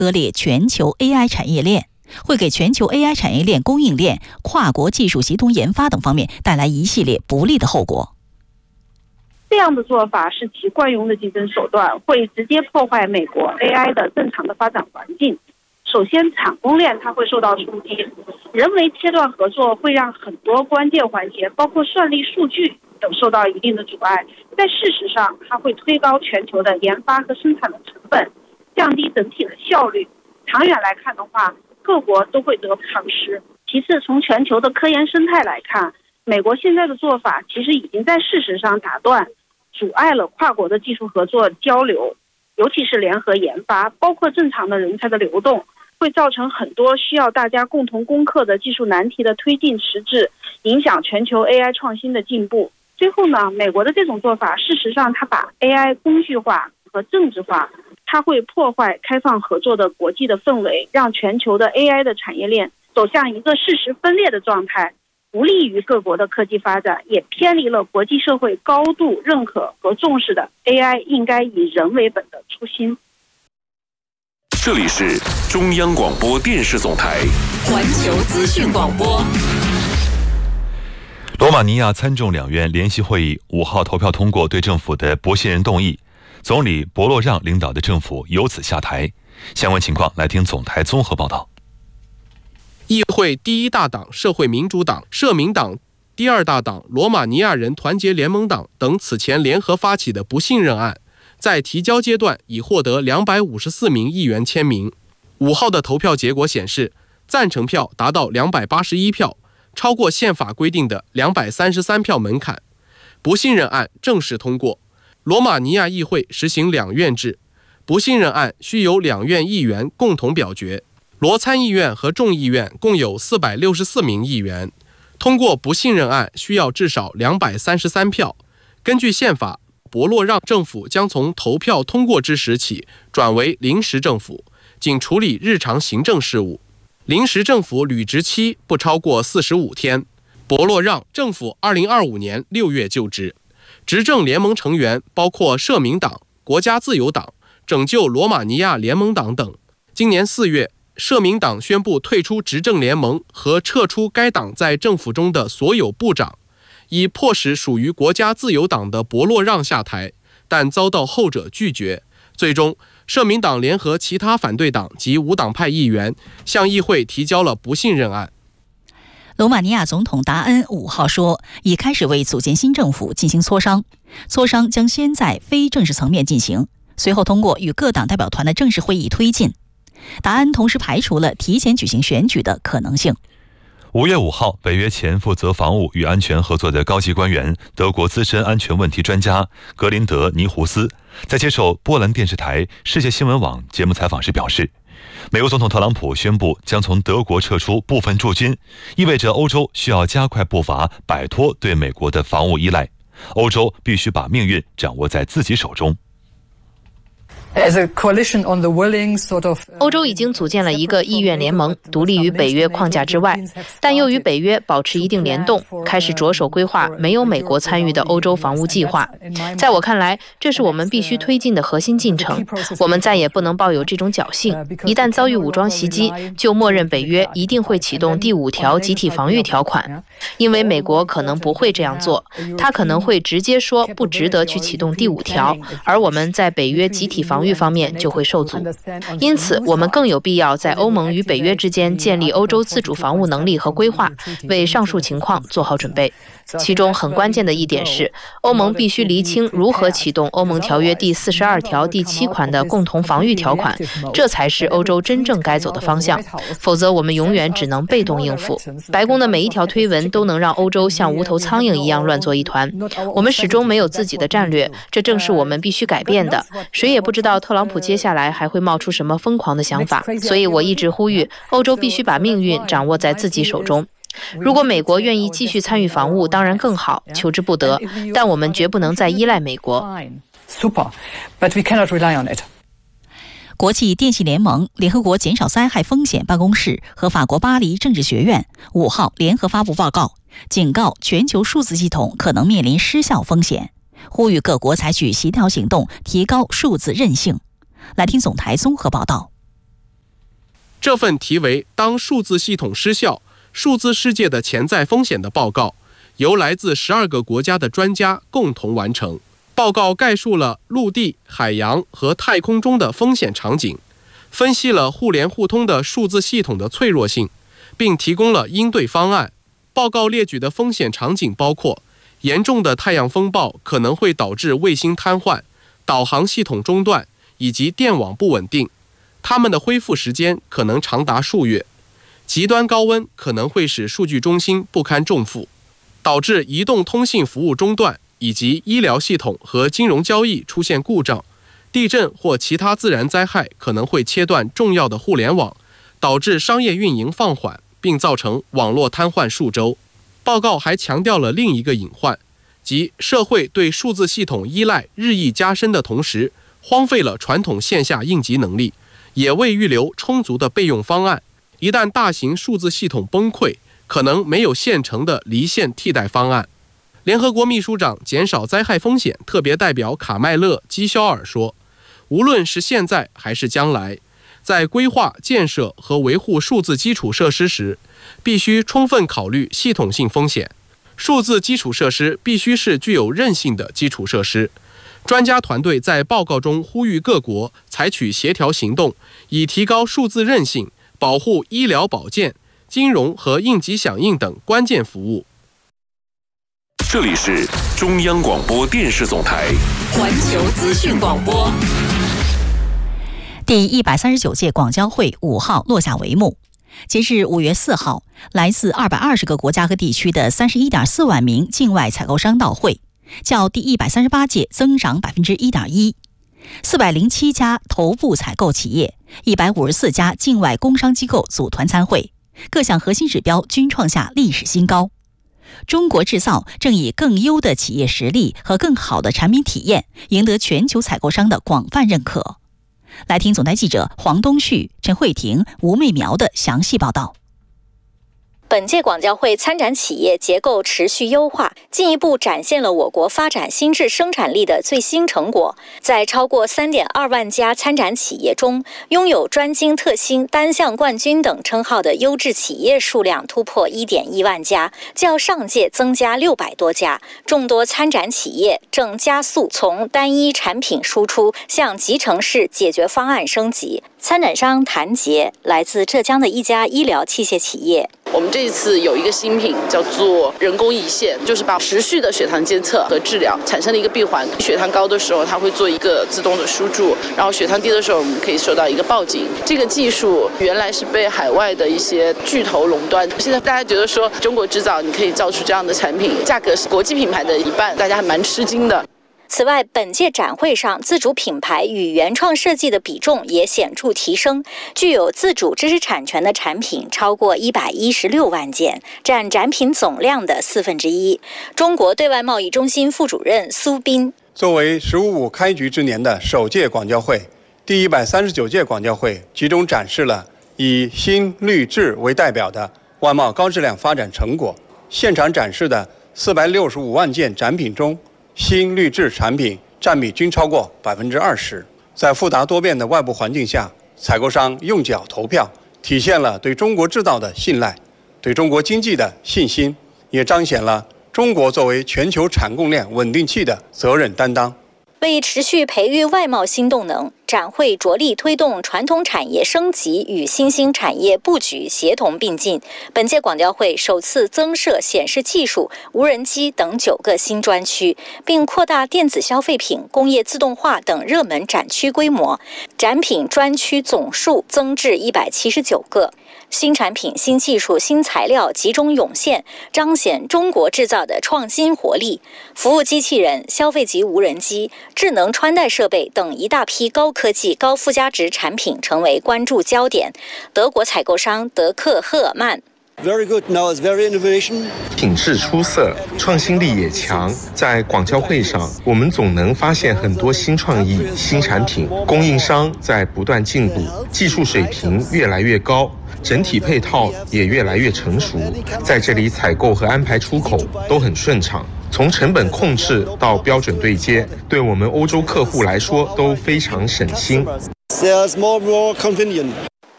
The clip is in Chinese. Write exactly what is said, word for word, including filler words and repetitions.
割裂全球 A I 产业链，会给全球 A I 产业链、供应链、跨国技术协同研发等方面带来一系列不利的后果。 这样的做法是其惯用的竞争手段，会直接破坏美国 A I 的正常的发展环境。首先，产供链它会受到冲击，人为切断合作会让很多关键环节，包括算力、数据等受到一定的阻碍。在事实上，它会推高全球的研发和生产的成本，降低整体的效率。长远来看的话，各国都会得不偿失。其次，从全球的科研生态来看，美国现在的做法其实已经在事实上打断、阻碍了跨国的技术合作交流，尤其是联合研发，包括正常的人才的流动，会造成很多需要大家共同攻克的技术难题的推进迟滞，影响全球 A I 创新的进步。最后呢，美国的这种做法，事实上它把 A I 工具化和政治化，它会破坏开放合作的国际的氛围，让全球的 A I 的产业链走向一个事实分裂的状态，不利于各国的科技发展，也偏离了国际社会高度认可和重视的 A I 应该以人为本的初心。 这里是中央广播电视总台环球资讯广播。 罗马尼亚参众两院联席会议五号投票通过对政府的不信任动议，总理博洛让领导的政府由此下台。相关情况来听总台综合报道。 议会第一大党社会民主党、社民党第二大党罗马尼亚人团结联盟党等此前联合发起的不信任案，在提交阶段已获得两百五十四名议员签名。五号的投票结果显示，赞成票达到两百八十一票，超过宪法规定的两百三十三票门槛。不信任案正式通过。罗马尼亚议会实行两院制，不信任案需由两院议员共同表决。罗参议院和众议院共有四百六十四名议员，通过不信任案需要至少两百三十三票。根据宪法，博洛让政府将从投票通过之时起转为临时政府，仅处理日常行政事务。临时政府履职期不超过四十五天。博洛让政府二零二五年六月就职，执政联盟成员包括社民党、国家自由党、拯救罗马尼亚联盟党等。今年四月，社民党宣布退出执政联盟和撤出该党在政府中的所有部长，以迫使属于国家自由党的博洛让下台，但遭到后者拒绝。最终，社民党联合其他反对党及无党派议员向议会提交了不信任案。 罗马尼亚总统达恩五号说，已开始为组建新政府进行磋商，磋商将先在非正式层面进行，随后通过与各党代表团的正式会议推进。达恩同时排除了提前举行选举的可能性。 五月五号，北约前负责防务与安全合作的高级官员、德国资深安全问题专家格林德·尼胡斯在接受波兰电视台世界新闻网节目采访时表示，美国总统特朗普宣布将从德国撤出部分驻军，意味着欧洲需要加快步伐，摆脱对美国的防务依赖。欧洲必须把命运掌握在自己手中。 欧洲已经组建了一个意愿联盟，独立于北约框架之外，但又与北约保持一定联动，开始着手规划没有美国参与的欧洲防务计划。在我看来，这是我们必须推进的核心进程。我们再也不能抱有这种侥幸，一旦遭遇武装袭击，就默认北约一定会启动第五条集体防御条款，因为美国可能不会这样做，他可能会直接说不值得去启动第五条，而我们在北约集体防御方面就会受阻。因此，我们更有必要在欧盟与北约之间建立欧洲自主防务能力和规划，为上述情况做好准备。其中很关键的一点是，欧盟必须厘清如何启动欧盟条约第四十二条第七款的共同防御条款，这才是欧洲真正该走的方向，否则我们永远只能被动应付。白宫的每一条推文都能让欧洲像无头苍蝇一样乱作一团，我们始终没有自己的战略，这正是我们必须改变的。谁也不知道特朗普接下来还会冒出什么疯狂的想法，所以我一直呼吁欧洲必须把命运掌握在自己手中。如果美国愿意继续参与防务，当然更好，求之不得，但我们绝不能再依赖美国。 国际电信联盟、联合国减少灾害风险办公室和法国巴黎政治学院五号联合发布报告，警告全球数字系统可能面临失效风险，呼吁各国采取协调行动，提高数字韧性。来听总台综合报道。 这份题为《当数字系统失效：数字世界的潜在风险》的报告，由来自十二个国家的专家共同完成。报告概述了陆地、海洋和太空中的风险场景，分析了互联互通的数字系统的脆弱性，并提供了应对方案。报告列举的风险场景包括：严重的太阳风暴可能会导致卫星瘫痪、导航系统中断以及电网不稳定，它们的恢复时间可能长达数月；极端高温可能会使数据中心不堪重负，导致移动通信服务中断，以及医疗系统和金融交易出现故障；地震或其他自然灾害可能会切断重要的互联网，导致商业运营放缓，并造成网络瘫痪数周。报告还强调了另一个隐患，即社会对数字系统依赖日益加深的同时，荒废了传统线下应急能力，也未预留充足的备用方案。一旦大型数字系统崩溃，可能没有现成的离线替代方案。联合国秘书长减少灾害风险特别代表卡麦勒·基肖尔说，无论是现在还是将来，在规划、建设和维护数字基础设施时，必须充分考虑系统性风险。数字基础设施必须是具有韧性的基础设施。专家团队在报告中呼吁各国采取协调行动，以提高数字韧性，保护医疗保健、金融和应急响应等关键服务。 这里是中央广播电视总台环球资讯广播。 第一百三十九届广交会五号落下帷幕。截至五月四号，来自二百二十个国家和地区的三十一点四万名境外采购商到会，较第一百三十八届增长百分之一点一。四百零七家头部采购企业，一百五十四家境外工商机构组团参会，各项核心指标均创下历史新高。中国制造正以更优的企业实力和更好的产品体验，赢得全球采购商的广泛认可。来听总台记者黄东旭、陈慧婷、吴媚苗的详细报道。 本届广交会参展企业结构持续优化，进一步展现了我国发展新质生产力的最新成果。在超过 三点二万家参展企业中，拥有专精特新、单项冠军等称号的优质企业数量突破 一点一万家，较上届增加六百多家。众多参展企业正加速从单一产品输出向集成式解决方案升级。参展商谭杰来自浙江的一家医疗器械企业。 我们这一次有一个新品叫做人工胰腺，就是把持续的血糖监测和治疗产生了一个闭环。血糖高的时候，它会做一个自动的输注，然后血糖低的时候，我们可以收到一个报警。这个技术原来是被海外的一些巨头垄断，现在大家觉得说中国制造，你可以造出这样的产品，价格是国际品牌的一半，大家还蛮吃惊的。 此外，本届展会上自主品牌与原创设计的比重也显著提升，具有自主知识产权的产品超过一百一十六万件，占展品总量的四分之一。中国对外贸易中心副主任苏斌， 作为“十五五”开局之年的首届广交会，第一百三十九届广交会集中展示了以新绿质为代表的外贸高质量发展成果。现场展示的四百六十五万件展品中，新绿质产品占比均超过百分之二十。在复杂多变的外部环境下，采购商用脚投票，体现了对中国制造的信赖，对中国经济的信心，也彰显了中国作为全球产供链稳定器的责任担当。 为持续培育外贸新动能，展会着力推动传统产业升级与新兴产业布局协同并进。本届广交会首次增设显示技术、无人机等九个新专区，并扩大电子消费品、工业自动化等热门展区规模，展品专区总数增至一百七十九个。新产品、新技术、新材料集中涌现，彰显中国制造的创新活力。服务机器人、消费级无人机、智能穿戴设备等一大批高科技、高附加值产品成为关注焦点。德国采购商德克赫尔曼。 Very good. Now it's very innovation. 品质出色，创新力也强。在广交会上，我们总能发现很多新创意、新产品，供应商在不断进步，技术水平越来越高，整体配套也越来越成熟。在这里采购和安排出口都很顺畅，从成本控制到标准对接，对我们欧洲客户来说都非常省心。 There's more more convenient.